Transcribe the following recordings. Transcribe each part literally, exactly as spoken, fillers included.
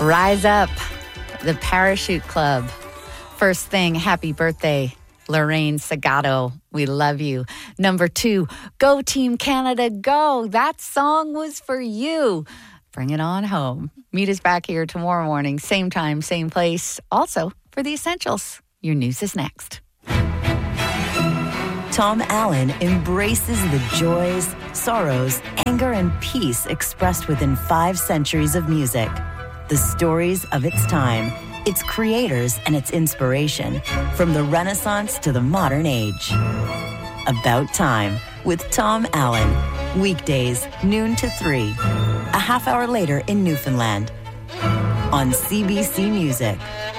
Rise Up, the Parachute Club. First thing, happy birthday, Lorraine Sagato. We love you. Number two, Go Team Canada, go. That song was for you. Bring it on home. Meet us back here tomorrow morning, same time, same place. Also, for the essentials, your news is next. Tom Allen embraces the joys, sorrows, anger, and peace expressed within five centuries of music. The stories of its time, its creators, and its inspiration, from the Renaissance to the modern age. About Time with Tom Allen. Weekdays, noon to three. A half hour later in Newfoundland. On C B C Music.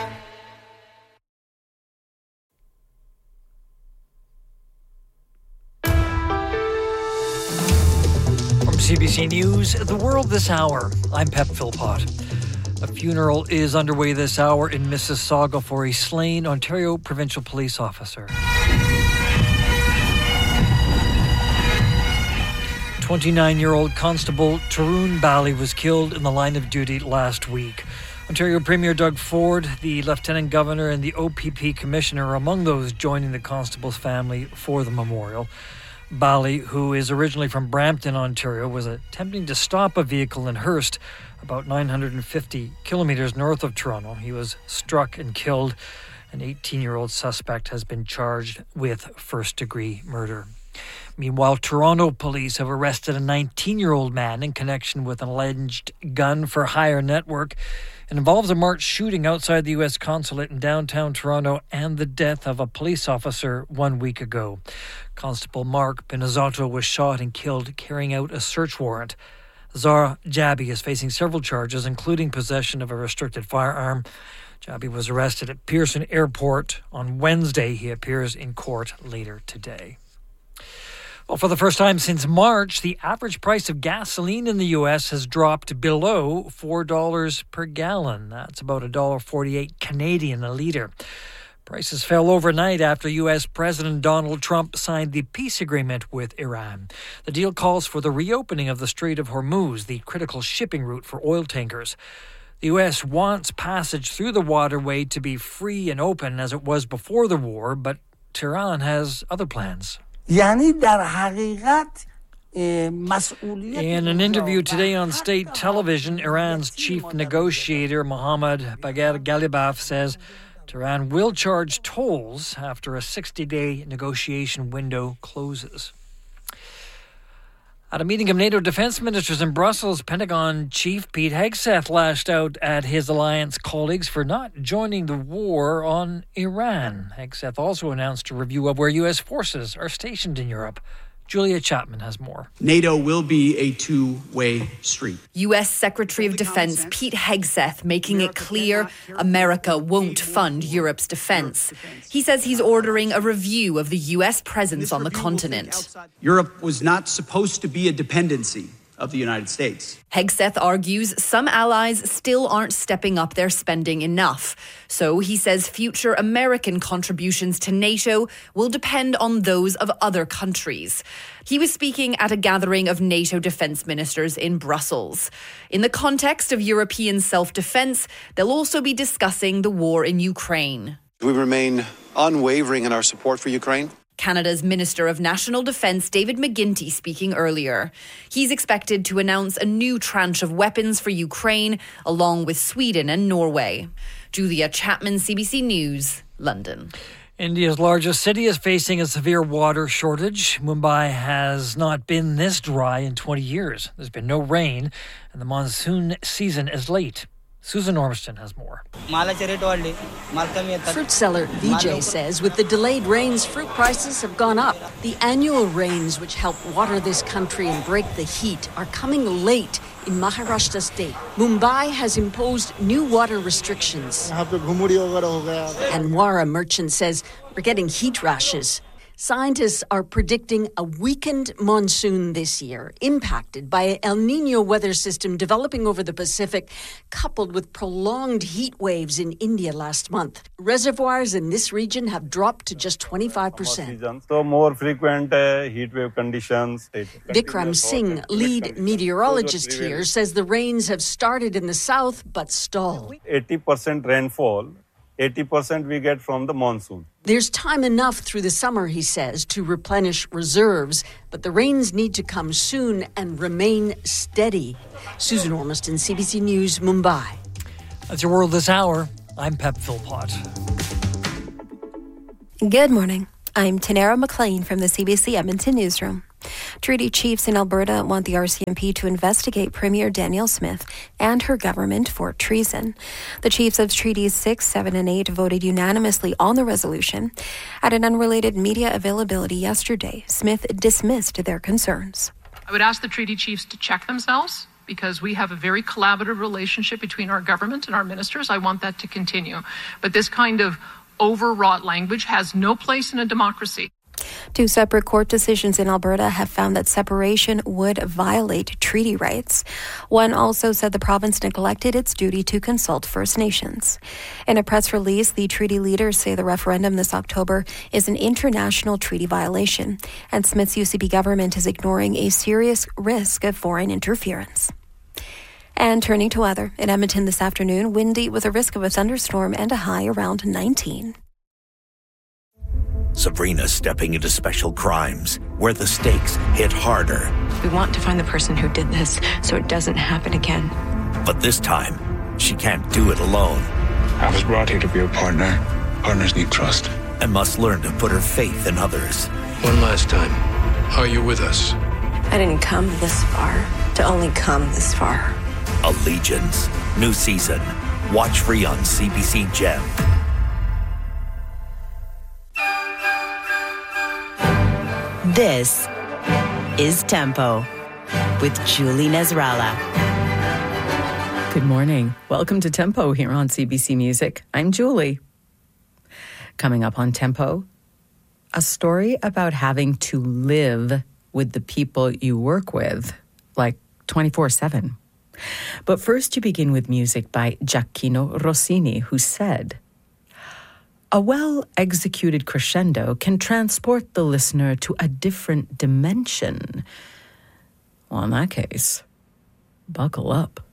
From C B C News, The World This Hour, I'm Pep Philpott. A funeral is underway this hour in Mississauga for a slain Ontario provincial police officer. twenty-nine-year-old Constable Tyrone Bally was killed in the line of duty last week. Ontario Premier Doug Ford, the Lieutenant Governor, and the O P P Commissioner are among those joining the constable's family for the memorial. Bally, who is originally from Brampton, Ontario, was attempting to stop a vehicle in Hearst, about nine hundred fifty kilometres north of Toronto. He was struck and killed. An eighteen-year-old suspect has been charged with first-degree murder. Meanwhile, Toronto police have arrested a nineteen-year-old man in connection with an alleged gun-for-hire network. It involves a March shooting outside the U S consulate in downtown Toronto and the death of a police officer one week ago. Constable Mark Pinizzato was shot and killed carrying out a search warrant. Zara Jabi is facing several charges, including possession of a restricted firearm. Jabi was arrested at Pearson Airport on Wednesday. He appears in court later today. Well, for the first time since March, the average price of gasoline in the U S has dropped below four dollars per gallon. That's about one dollar forty-eight Canadian a litre. Prices fell overnight after U S President Donald Trump signed the peace agreement with Iran. The deal calls for the reopening of the Strait of Hormuz, the critical shipping route for oil tankers. The U S wants passage through the waterway to be free and open as it was before the war, but Tehran has other plans. In an interview today on state television, Iran's chief negotiator Mohammad Bagher Ghalibaf says Tehran will charge tolls after a sixty-day negotiation window closes. At a meeting of NATO defense ministers in Brussels, Pentagon Chief Pete Hegseth lashed out at his alliance colleagues for not joining the war on Iran. Hegseth also announced a review of where U S forces are stationed in Europe. Julia Chapman has more. NATO will be a two-way street. U S Secretary of Defense Pete Hegseth making it clear America won't fund Europe's defense. He says he's ordering a review of the U S presence on the continent. Europe was not supposed to be a dependency of the United States. Hegseth argues some allies still aren't stepping up their spending enough. So he says future American contributions to NATO will depend on those of other countries. He was speaking at a gathering of NATO defense ministers in Brussels. In the context of European self-defense, they'll also be discussing the war in Ukraine. We remain unwavering in our support for Ukraine. Canada's Minister of National Defence, David McGuinty, speaking earlier. He's expected to announce a new tranche of weapons for Ukraine, along with Sweden and Norway. Julia Chapman, C B C News, London. India's largest city is facing a severe water shortage. Mumbai has not been this dry in twenty years. There's been no rain, and the monsoon season is late. Susan Ormiston has more. Fruit seller Vijay says with the delayed rains, fruit prices have gone up. The annual rains, which help water this country and break the heat, are coming late in Maharashtra state. Mumbai has imposed new water restrictions. And Wara merchant says we're getting heat rashes. Scientists are predicting a weakened monsoon this year, impacted by an El Nino weather system developing over the Pacific, coupled with prolonged heat waves in India last month. Reservoirs in this region have dropped to just twenty-five percent. So more frequent uh, heat wave conditions. Vikram Singh, lead meteorologist here, says the rains have started in the south but stalled. eighty percent rainfall, eighty percent we get from the monsoon. There's time enough through the summer, he says, to replenish reserves, but the rains need to come soon and remain steady. Susan Ormiston, C B C News, Mumbai. That's your world this hour. I'm Pep Philpott. Good morning. I'm Tanera McLean from the C B C Edmonton Newsroom. Treaty chiefs in Alberta want the R C M P to investigate Premier Danielle Smith and her government for treason. The chiefs of Treaties six, seven, and eight voted unanimously on the resolution. At an unrelated media availability yesterday, Smith dismissed their concerns. I would ask the treaty chiefs to check themselves, because we have a very collaborative relationship between our government and our ministers. I want that to continue. But this kind of overwrought language has no place in a democracy. Two separate court decisions in Alberta have found that separation would violate treaty rights. One also said the province neglected its duty to consult First Nations. In a press release, the treaty leaders say the referendum this October is an international treaty violation, and Smith's U C P government is ignoring a serious risk of foreign interference. And turning to weather, in Edmonton this afternoon, windy with a risk of a thunderstorm and a high around nineteen. Sabrina stepping into special crimes, where the stakes hit harder. We want to find the person who did this so it doesn't happen again. But this time, she can't do it alone. I was brought here to be a partner. Partners need trust. And must learn to put her faith in others. One last time, are you with us? I didn't come this far to only come this far. Allegiance. New season. Watch free on C B C Gem. This is Tempo with Julie Nezrala. Good morning. Welcome to Tempo here on C B C Music. I'm Julie. Coming up on Tempo, a story about having to live with the people you work with, like twenty-four seven. But first you begin with music by Gioacchino Rossini, who said, "A well-executed crescendo can transport the listener to a different dimension." Well, in that case, buckle up.